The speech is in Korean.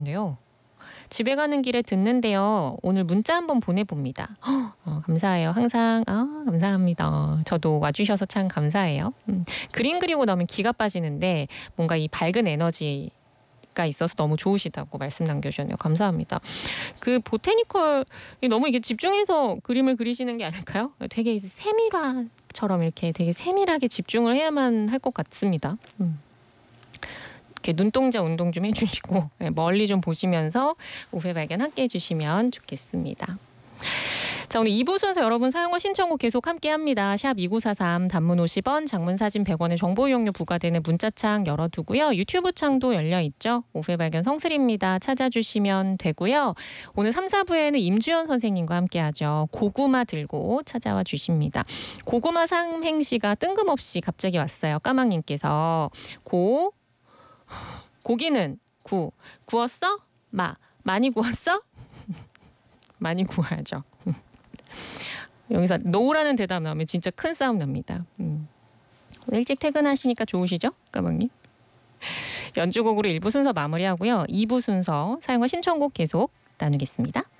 네요. 집에 가는 길에 듣는데요. 오늘 문자 한번 보내봅니다. 감사해요. 항상 감사합니다. 저도 와주셔서 참 감사해요. 그림 그리고 나면 기가 빠지는데 뭔가 이 밝은 에너지가 있어서 너무 좋으시다고 말씀 남겨주셨네요. 감사합니다. 그 보테니컬 너무 이게 집중해서 그림을 그리시는 게 아닐까요? 되게 세밀화처럼 이렇게 되게 세밀하게 집중을 해야만 할 것 같습니다. 이렇게 눈동자 운동 좀 해주시고 멀리 좀 보시면서 오후에 발견 함께 해주시면 좋겠습니다. 자, 오늘 2부 순서 여러분 사용과 신청곡 계속 함께합니다. 샵 2943 단문 50원, 장문 사진 100원의 정보 이용료 부과되는 문자창 열어두고요. 유튜브 창도 열려있죠. 오후에 발견 성슬입니다. 찾아주시면 되고요. 오늘 3, 4부에는 임주연 선생님과 함께하죠. 고구마 들고 찾아와 주십니다. 고구마 삼행시가 뜬금없이 갑자기 왔어요. 까망님께서 고기는 구웠어? 많이 구웠어? 많이 구워야죠. 여기서 노라는 대답 나오면 진짜 큰 싸움 납니다. 일찍 퇴근하시니까 좋으시죠? 까망님. 연주곡으로 1부 순서 마무리하고요. 2부 순서 사용과 신청곡 계속 나누겠습니다.